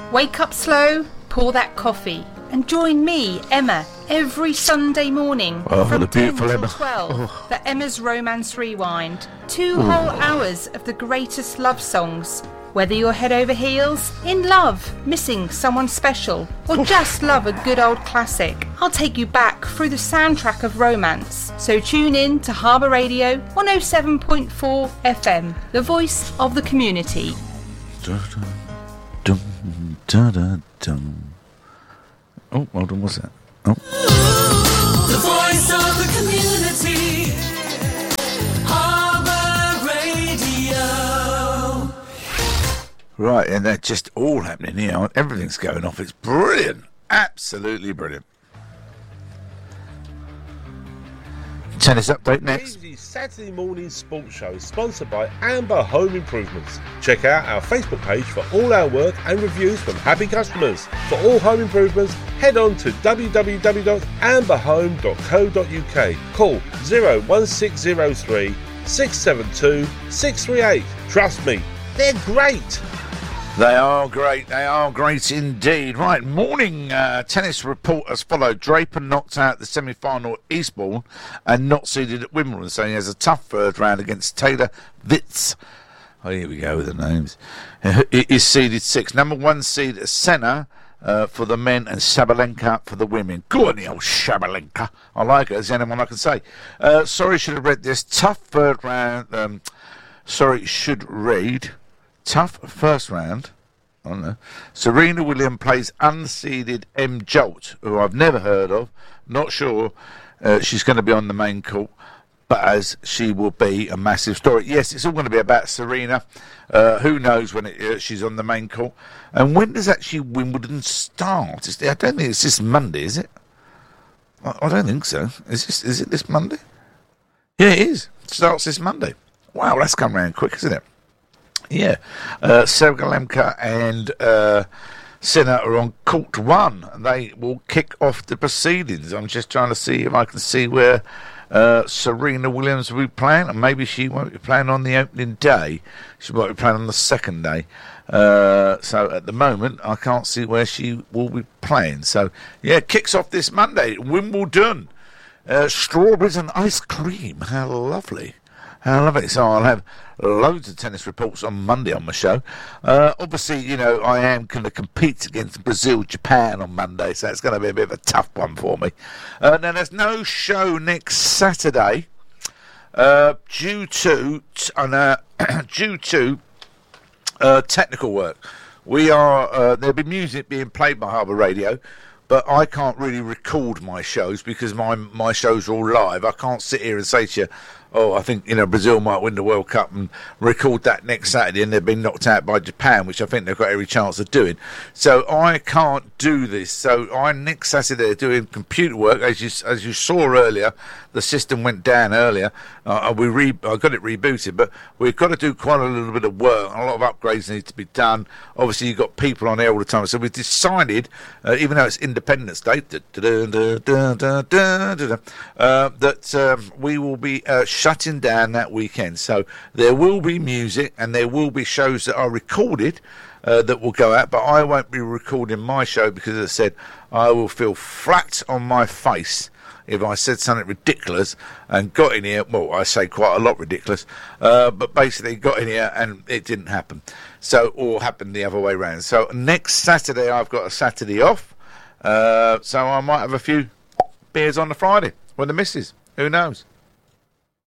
Wake up slow, pour that coffee, and join me, Emma, every Sunday morning from 10 till 12 for Emma's Romance Rewind. 2 whole hours of the greatest love songs. Whether you're head over heels, in love, missing someone special, or just love a good old classic, I'll take you back through the soundtrack of romance. So tune in to Harbour Radio 107.4 FM, the voice of the community. Oh, hold on, what's that? Oh. The voice of the community. Harbour Radio. Right, and that's just all happening here. Everything's going off. It's brilliant. Absolutely brilliant. Tennis update next. Easy Saturday morning sports show is sponsored by Amber Home Improvements. Check out our Facebook page for all our work and reviews from happy customers. For all home improvements, head on to www.amberhome.co.uk. Call 01603 672 638. Trust me, they're great. They are great. They are great indeed. Right, morning tennis report as followed. Draper knocked out the semi-final at Eastbourne and not seeded at Wimbledon, so he has a tough third round against Taylor Vitz. Oh, here we go with the names. He is seeded 6th. Number 1 seed Senna for the men and Sabalenka for the women. Go on, the old Sabalenka. I like her. There's anyone I can say. Sorry, should have read this. Tough third round. Should read. Tough first round. I don't know. Serena Williams plays unseeded M. Jolt, who I've never heard of. Not sure she's going to be on the main court, but as she will be a massive story. Yes, it's all going to be about Serena. Who knows when she's on the main court. And when does actually Wimbledon start? I don't think it's this Monday, is it? I don't think so. Is it this Monday? Yeah, it is. It starts this Monday. Wow, that's come round quick, isn't it? Yeah, Sabalenka and Sinner are on court 1. They will kick off the proceedings. I'm just trying to see if I can see where Serena Williams will be playing. And maybe she won't be playing on the opening day. She might be playing on the second day. So at the moment, I can't see where she will be playing. So, yeah, kicks off this Monday. Wimbledon. Strawberries and ice cream. How lovely. How lovely. So I'll have loads of tennis reports on Monday on my show. Obviously, you know, I am going to compete against Brazil, Japan on Monday, so it's going to be a bit of a tough one for me. Now, there's no show next Saturday due to technical work. There'll be music being played by Harbour Radio, but I can't really record my shows because my shows are all live. I can't sit here and say to you, I think, Brazil might win the World Cup and record that next Saturday, and they've been knocked out by Japan, which I think they've got every chance of doing. So I can't do this. So next Saturday doing computer work. As you saw earlier, the system went down earlier. I got it rebooted, but we've got to do quite a little bit of work. A lot of upgrades need to be done. Obviously, you've got people on air all the time. So we've decided, even though it's Independence Day, that we will be shutting down that weekend. So there will be music and there will be shows that are recorded that will go out, but I won't be recording my show because, as I said, I will feel flat on my face if I said something ridiculous and got in here. Well, I say quite a lot ridiculous, but basically got in here and it didn't happen. So, or happened the other way around. So next Saturday I've got a Saturday off, so I might have a few beers on the Friday with the missus. Who knows?